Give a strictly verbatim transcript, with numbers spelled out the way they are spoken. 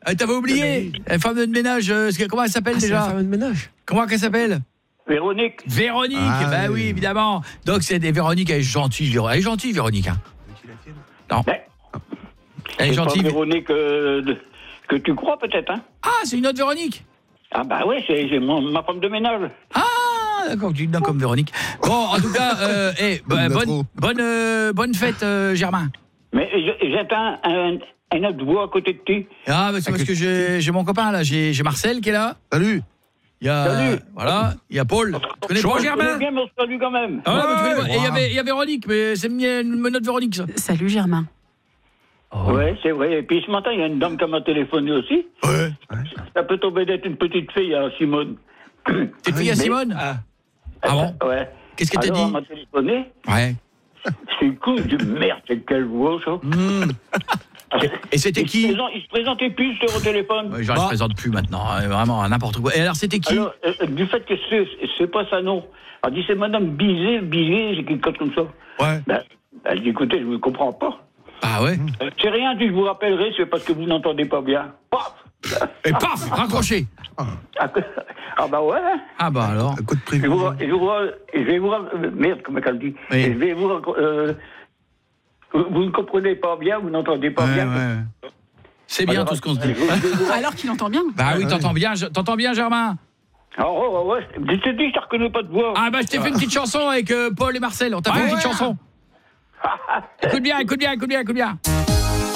Euh, T'avais oublié la femme de ménage, euh, comment elle s'appelle Ah, c'est la déjà? femme de ménage. Comment qu'elle s'appelle? Véronique. Véronique, Ah, bah oui, oui. évidemment. Donc c'est des Véronique, elle est gentille, Véro- elle est gentille Véronique. Hein. Non, Mais elle est c'est pas gentille. Véronique euh, de- que tu crois peut-être, hein? Ah, c'est une autre Véronique. Ah bah oui, c'est c'est mon- ma femme de ménage. Ah, d'accord, tu dis non comme Véronique. Bon, en tout cas, euh, eh, bah, Une bonne, métro. bonne, euh, bonne fête, euh, Germain. Mais je- j'entends un, un autre voix à côté de toi. Ah, bah, c'est parce que j'ai j'ai mon copain là, j'ai j'ai Marcel qui est là. Salut. Il y a Salut. voilà, il y a Paul. Tu connais Paul, Je Germain? connais bien, mais on se salue quand même. Ah ouais, bah, tu connais pas. Et il y Ouais. avait il y a Véronique, mais c'est une notre Véronique ça. Salut Germain. Ouais, c'est vrai. Et puis ce matin, il y a une dame qui m'a téléphoné aussi. Ouais. Ça peut tomber d'être une petite fille, hein, Simone. T'es fille à Mais- Simone? Ah. Ah bon? Ouais. Qu'est-ce qu'elle t'a Alors, dit? elle m'a téléphoné. Ouais. C'est une couche de merde, c'est quelle voix, ça. Mmh. Et c'était Il se qui? présente- Il se présentait plus sur le téléphone. Ouais, genre, il Bah. se présente plus maintenant, hein, vraiment n'importe quoi. Et alors c'était qui? Alors, euh, du fait que c'est, c'est pas ça, non. Elle dit, c'est Madame Bizet, Bizet, c'est quelque chose comme ça. Ouais. Ben, elle dit, écoutez, je ne comprends pas. Ah ouais. Euh, C'est rien, dit, je vous rappellerai, c'est parce que vous n'entendez pas bien. Paf. Et paf, raccroché. Ah, ah bah ouais. Ah bah alors. Un coup de Je, vous, prévu. je, vous, je vais vous... euh, Merde, comment elle dit. Oui. Je vais vous... euh, vous vous ne comprenez pas bien, vous n'entendez pas Ouais, bien. ouais. C'est bien Alors, tout ce qu'on se dit. je vais vous- Alors qu'il entend bien. Bah oui, Ouais, t'entends bien, je- t'entends bien Germain? Ah ouais, ouais, ouais. Je te dis, je ne reconnais pas de voix. Ah bah je t'ai fait une petite chanson avec euh, Paul et Marcel, on t'a fait une petite chanson. Écoute bien, écoute bien, écoute bien, écoute bien.